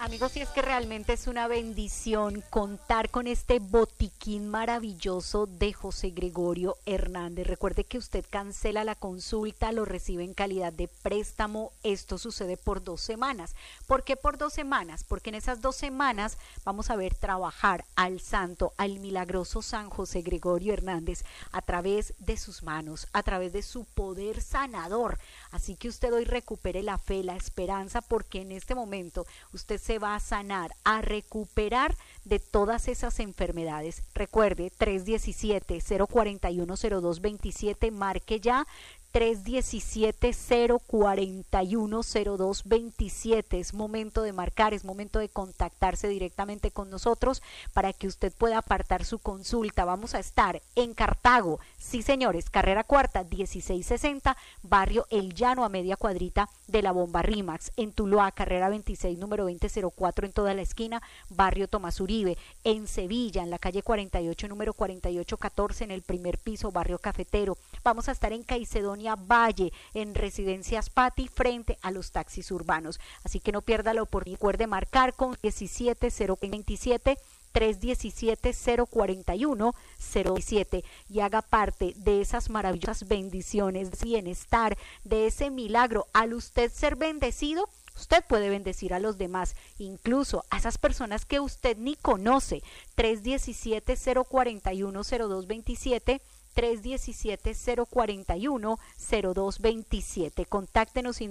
Amigos, y es que realmente es una bendición contar con este botiquín maravilloso de José Gregorio Hernández. Recuerde que usted cancela la consulta, lo recibe en calidad de préstamo. Esto sucede por 2 semanas. ¿Por qué por 2 semanas? Porque en esas 2 semanas vamos a ver trabajar al santo, al milagroso San José Gregorio Hernández a través de sus manos, a través de su poder sanador. Así que usted hoy recupere la fe, la esperanza, porque en este momento usted se va a sanar, a recuperar de todas esas enfermedades. Recuerde, 317-041-0227, marque ya. 317-041-0227. Es momento de marcar, es momento de contactarse directamente con nosotros para que usted pueda apartar su consulta. Vamos a estar en Cartago, sí señores, carrera cuarta 1660, barrio El Llano, a media cuadrita de la bomba Rimax. En Tuluá, carrera 26, número 2004, en toda la esquina, barrio Tomás Uribe. En Sevilla, en la calle 48, número 4814, en el primer piso, barrio Cafetero. Vamos a estar en Caicedonia Valle, en Residencias Pati, frente a los taxis urbanos. Así que no pierda la oportunidad. Recuerde marcar con 17027 317-041-017 y haga parte de esas maravillosas bendiciones, de bienestar, de ese milagro. Al usted ser bendecido, usted puede bendecir a los demás, incluso a esas personas que usted ni conoce. 317-041-0227, 317-041-0227. Contáctenos